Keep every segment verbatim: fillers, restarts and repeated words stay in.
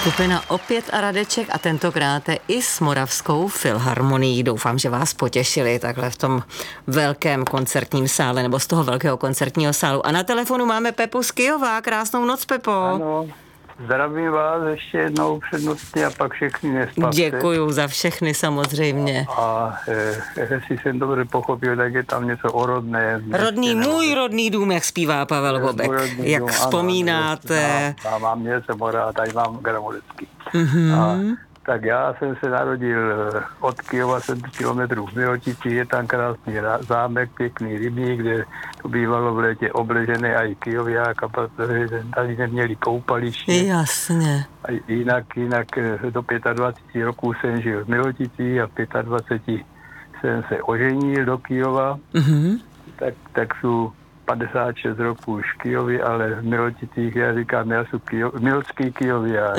Skupina Opět a Radeček a tentokrát i s Moravskou filharmonií. Doufám, že vás potěšili takhle v tom velkém koncertním sále nebo z toho velkého koncertního sálu. A na telefonu máme Pepu z Kyjova. Krásnou noc, Pepo. Ano, zdravím vás ještě jednou přednostně a pak všechny nespavte. Děkuju za všechny samozřejmě. A e, jestli jsem dobře pochopil, tak je tam něco o rodné. Rodný, můj rodný dům, jak zpívá Pavel Bobek. Jak dům, vzpomínáte. Ano, mám, mám něco morá, tady mám gramodecký. Mm-hmm. A tak já jsem se narodil od Kyjova sedm kilometrů v Milotici, je tam krásný zámek, pěkný rybník, kde to bývalo v létě obležené a i Kyjoviáka, protože tady neměli koupaliště. Jasně. A jinak, jinak do dvacet pět roků jsem žil v Milotici a v dvacet pěti jsem se oženil do Kyjova, mm-hmm. tak, tak jsou padesát šest roků už v Kyjovi, ale v Miloticích já říkám, já jsem Kyjo, milotský Kyjoviák.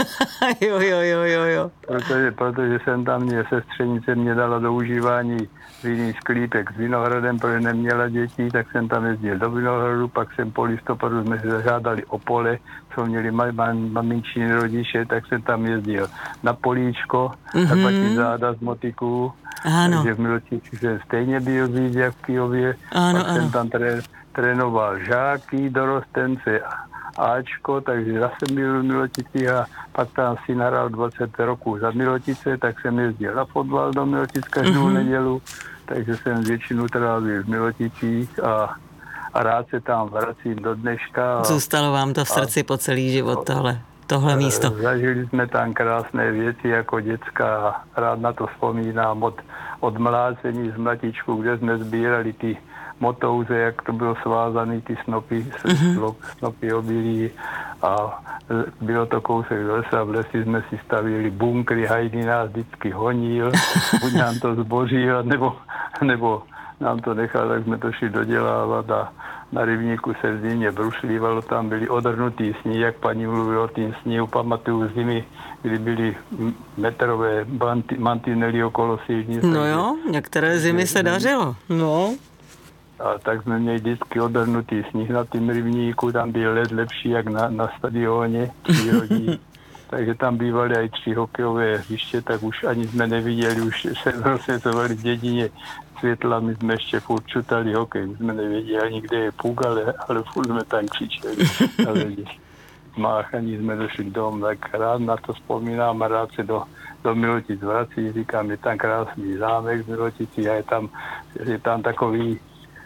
jo, jo, jo, jo, jo. Protože, protože jsem tam mě, sestřenice mě dala do užívání vinný sklípek s Vinohradem, protože neměla děti, tak jsem tam jezdil do Vinohradu, pak jsem po listopadu jsme se zažádali o pole, co měli mam, maminčí rodiče, tak jsem tam jezdil na políčko, mm-hmm. na patí záda z motiků. Ano. Takže v Miloticích jsem stejně byl víc jak v Kyjově, ano, pak ano. jsem tam tré, trénoval žáky, dorostence Ačko, takže zase byl v Miloticích a pak tam si nahrál dvacet roků za Milotice, tak jsem jezdil na fotbal do Milotic každou mm-hmm. nedělu, takže jsem většinu trávil v Miloticích a, a rád se tam vracím do dneška. A, zůstalo vám to v srdci a, po celý život tohle, tohle místo. Zažili jsme tam krásné věci jako děcka a rád na to vzpomínám od, od mlácení z mlatičku, kde jsme sbírali ty motouze, jak to bylo svázané, ty snopy, mm-hmm. snopy obilí a bylo to kousek do lesa, v lesi jsme si stavili bunkry, Hajdy nás vždycky honil, buď nám to zbořil, nebo, nebo nám to nechal, tak jsme to šli dodělávat a na rybníku se v zimě brušlívalo, tam byly odrnutý sní, jak paní mluvila o tým sníhu, pamatuju zimy, kdy byly metrové mantinely okolo silnice. No jo, některé zimy se dařilo, no. A tak jsme měli vždycky odrnutý sníh na tím rybníku, tam byl led lepší jak na, na stadioně přírodní. Takže tam bývaly i tři hokejové hřiště, tak už ani jsme neviděli, už se rozsvětovali v dědině světla, my jsme ještě furt čutali hokej, my jsme nevěděli ani, kde je puk, ale, ale furt jsme tam křičeli. Ale máchaní jsme došli dom, tak rád na to vzpomínám a rád se do, do Milotic vrací, říkám, je tam krásný zámek v Milotici a je tam, je tam takový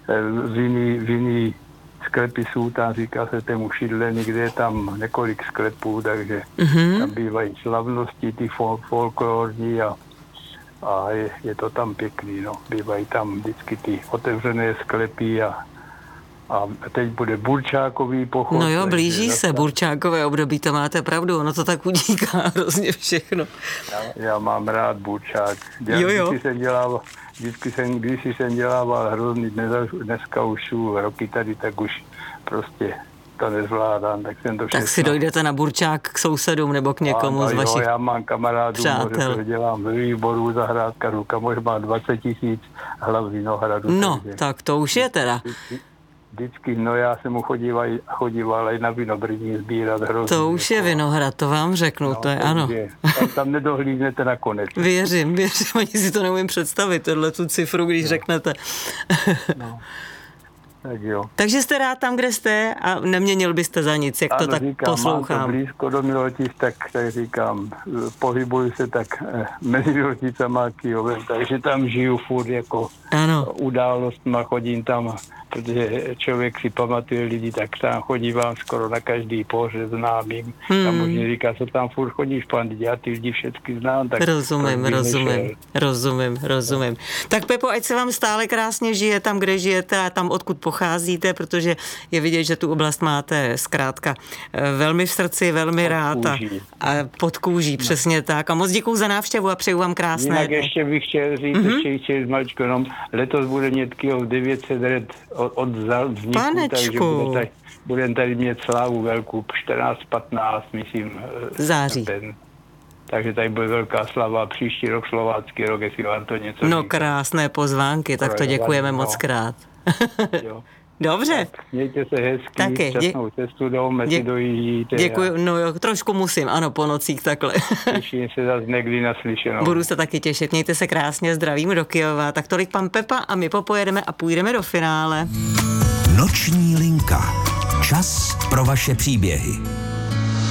vinný, vinný sklepy jsou tam, říká se tému šidlení, kde je tam několik sklepů, takže mm-hmm. tam bývají slavnosti, ty fol- folklorní a, a je, je to tam pěkný, no. Bývají tam vždycky ty otevřené sklepy a, a teď bude burčákový pochod. No jo, blíží se burčákové období, to máte pravdu, ono to tak udíká hrozně všechno. Já, já mám rád burčák. Já jo, jo. Vždycky jsem dělával, vždycky jsem, když jsem dělával hrozný, dneska už jsou roky tady, tak už prostě to nezvládám, tak jsem to všechno. Tak si dojdete na burčák k sousedům nebo k někomu a, z vašich jo, já mám kamarádů, že dělám ve výboru zahrádkařů, kamož má dvacet tisíc hlav vinohradu. No, takže tak to už je teda. Vždycky, no já jsem mu chodíval, chodíval i na vinobrydní sbírat hrozně. To už je Vinohrad, to vám řeknu, no, to je ano. Je. Tam, tam nedohlídnete nakonec. Věřím, věřím, ani si to neumím představit, tohle tu cifru, když no. řeknete. No. Tak jo. Takže jste rád tam, kde jste a neměnil byste za nic, jak ano, to tak říkám, poslouchám. Mám to blízko do Milotic, tak, tak říkám, pohybuju se tak eh, mezi Miloticama a Kyjovem, takže tam žiju furt jako ano. událostma, chodím tam, protože člověk si pamatuje lidi, tak tam chodívám skoro na každý pohřeb známým. Hmm. A možná říká, co tam furt chodíš, pan, já ty lidi všechny znám. Tak rozumím, rozumím, rozumím, rozumím. Tak Pepo, ať se vám stále krásně žije tam, kde žijete a tam, odkud pocházíte, protože je vidět, že tu oblast máte zkrátka velmi v srdci, velmi pod rád a, a pod kůží, no. Přesně tak. A moc děkuju za návštěvu a přeju vám krásné. Jinak ještě bych chtěl říct, mm-hmm. ještě chtěl maličko, jenom letos bude mít Kyjov devět set let od, od vzniku, takže bude tady, budeme tady mít slávu velkou, čtrnáct patnáct, myslím. Září. Ten. Takže tady bude velká slava, příští rok slovácký rok, jestli vám to něco No říká. Krásné pozvánky, tak to děkujeme no. moc krát. Jo. Dobře. Tak, mějte se hezky, taky. šťastnou cestu domů, Dě... si dojíždíte. Děkuji, a... no jo, trošku musím, ano, po nocích takhle. Těším se zase někdy naslyšenou. Budu se taky těšit, mějte se krásně, zdravím do Kyjova. Tak tolik pan Pepa a my popojedeme a půjdeme do finále. Noční linka. Čas pro vaše příběhy.